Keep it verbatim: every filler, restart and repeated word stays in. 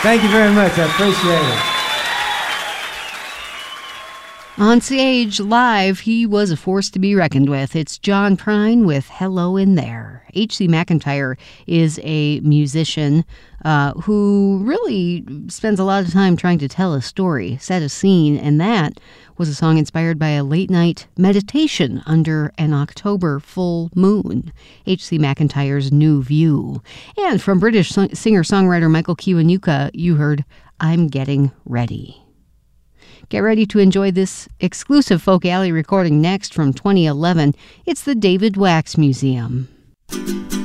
Thank you very much. I appreciate it. On stage, live, he was a force to be reckoned with. It's John Prine with Hello in There. H C McEntire is a musician uh, who really spends a lot of time trying to tell a story, set a scene, and that was a song inspired by a late-night meditation under an October full moon, H C McEntire's New View. And from British singer-songwriter Michael Kiwanuka, you heard I'm Getting Ready. Get ready to enjoy this exclusive Folk Alley recording next from twenty eleven. It's the David Wax Museum.